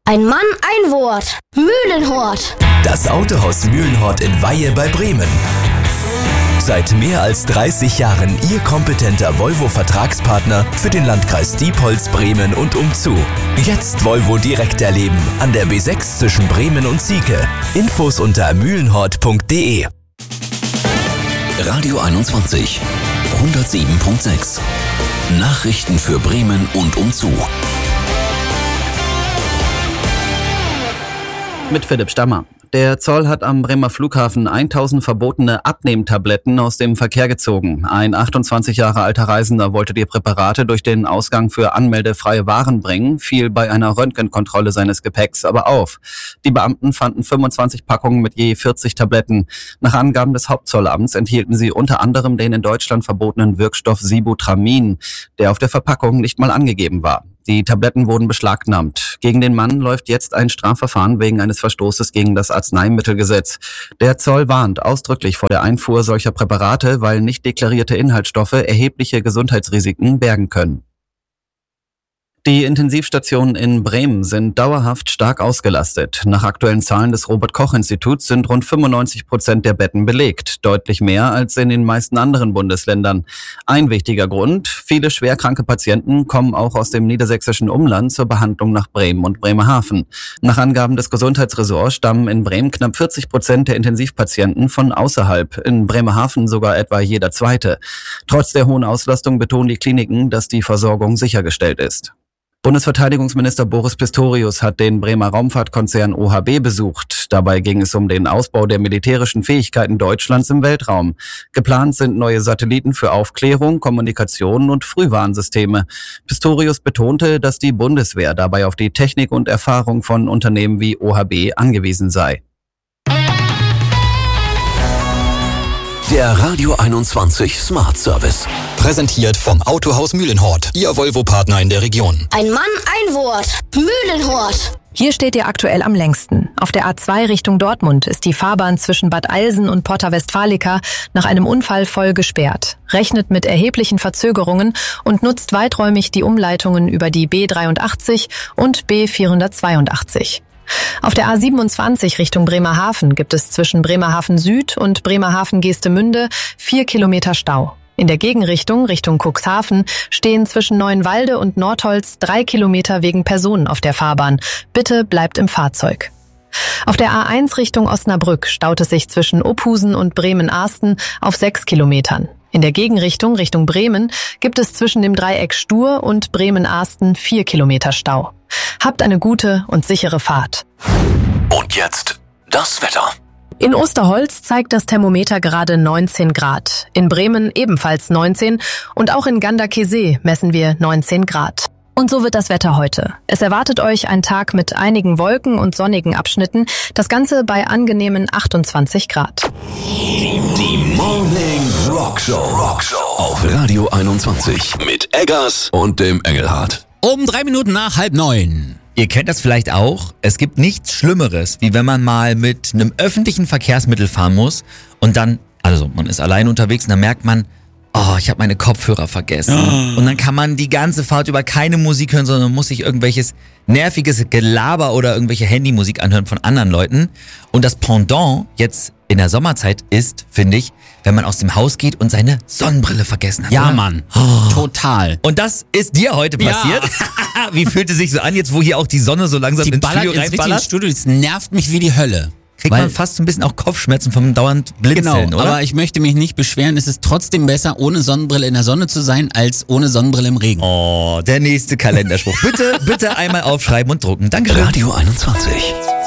Ein Mann, ein Wort. Mühlenhort. Das Autohaus Mühlenhort in Weihe bei Bremen. Seit mehr als 30 Jahren Ihr kompetenter Volvo-Vertragspartner für den Landkreis Diepholz, Bremen und umzu. Jetzt Volvo direkt erleben an der B6 zwischen Bremen und Sieke. Infos unter mühlenhort.de. Radio 21 107.6 Nachrichten für Bremen und umzu. Mit Philipp Stammer. Der Zoll hat am Bremer Flughafen 1000 verbotene Abnehmtabletten aus dem Verkehr gezogen. Ein 28 Jahre alter Reisender wollte die Präparate durch den Ausgang für anmeldefreie Waren bringen, fiel bei einer Röntgenkontrolle seines Gepäcks aber auf. Die Beamten fanden 25 Packungen mit je 40 Tabletten. Nach Angaben des Hauptzollamts enthielten sie unter anderem den in Deutschland verbotenen Wirkstoff Sibutramine, der auf der Verpackung nicht mal angegeben war. Die Tabletten wurden beschlagnahmt. Gegen den Mann läuft jetzt ein Strafverfahren wegen eines Verstoßes gegen das Arzneimittelgesetz. Der Zoll warnt ausdrücklich vor der Einfuhr solcher Präparate, weil nicht deklarierte Inhaltsstoffe erhebliche Gesundheitsrisiken bergen können. Die Intensivstationen in Bremen sind dauerhaft stark ausgelastet. Nach aktuellen Zahlen des Robert-Koch-Instituts sind rund 95% der Betten belegt, deutlich mehr als in den meisten anderen Bundesländern. Ein wichtiger Grund: viele schwerkranke Patienten kommen auch aus dem niedersächsischen Umland zur Behandlung nach Bremen und Bremerhaven. Nach Angaben des Gesundheitsressorts stammen in Bremen knapp 40% der Intensivpatienten von außerhalb, in Bremerhaven sogar etwa jeder zweite. Trotz der hohen Auslastung betonen die Kliniken, dass die Versorgung sichergestellt ist. Bundesverteidigungsminister Boris Pistorius hat den Bremer Raumfahrtkonzern OHB besucht. Dabei ging es um den Ausbau der militärischen Fähigkeiten Deutschlands im Weltraum. Geplant sind neue Satelliten für Aufklärung, Kommunikation und Frühwarnsysteme. Pistorius betonte, dass die Bundeswehr dabei auf die Technik und Erfahrung von Unternehmen wie OHB angewiesen sei. Der Radio 21 Smart Service. Präsentiert vom Autohaus Mühlenhort, Ihr Volvo-Partner in der Region. Ein Mann, ein Wort. Mühlenhort. Hier steht ihr aktuell am längsten. Auf der A2 Richtung Dortmund ist die Fahrbahn zwischen Bad Eilsen und Porta Westfalica nach einem Unfall voll gesperrt. Rechnet mit erheblichen Verzögerungen und nutzt weiträumig die Umleitungen über die B83 und B482. Auf der A27 Richtung Bremerhaven gibt es zwischen Bremerhaven Süd und Bremerhaven-Geestemünde 4 Kilometer Stau. In der Gegenrichtung, Richtung Cuxhaven, stehen zwischen Neuenwalde und Nordholz 3 Kilometer wegen Personen auf der Fahrbahn. Bitte bleibt im Fahrzeug. Auf der A1 Richtung Osnabrück staut es sich zwischen Ophusen und Bremen-Arsten auf 6 Kilometern. In der Gegenrichtung, Richtung Bremen, gibt es zwischen dem Dreieck Stur und Bremen-Arsten 4 Kilometer Stau. Habt eine gute und sichere Fahrt. Und jetzt das Wetter. In Osterholz zeigt das Thermometer gerade 19 Grad. In Bremen ebenfalls 19 und auch in Ganderkesee messen wir 19 Grad. Und so wird das Wetter heute. Es erwartet euch ein Tag mit einigen Wolken und sonnigen Abschnitten. Das Ganze bei angenehmen 28 Grad. Die Morning Rockshow auf Radio 21 mit Eggers und dem Engelhardt. Um 3 Minuten nach 8:30. Ihr kennt das vielleicht auch. Es gibt nichts Schlimmeres, wie wenn man mal mit einem öffentlichen Verkehrsmittel fahren muss und dann, also man ist allein unterwegs und dann merkt man, oh, ich habe meine Kopfhörer vergessen. Und dann kann man die ganze Fahrt über keine Musik hören, sondern muss sich irgendwelches nerviges Gelaber oder irgendwelche Handymusik anhören von anderen Leuten. Und das Pendant jetzt in der Sommerzeit ist, finde ich, wenn man aus dem Haus geht und seine Sonnenbrille vergessen hat. Ja, oder? Mann. Total. Und das ist dir heute passiert? Ja. Wie fühlt es sich so an, jetzt wo hier auch die Sonne so langsam ins Studio reinballert? Studio, das nervt mich wie die Hölle. Kriegt man fast so ein bisschen auch Kopfschmerzen vom dauernd Blinzeln, genau, oder? Aber ich möchte mich nicht beschweren. Es ist trotzdem besser, ohne Sonnenbrille in der Sonne zu sein, als ohne Sonnenbrille im Regen. Oh, der nächste Kalenderspruch. Bitte einmal aufschreiben und drucken. Danke. Radio 21.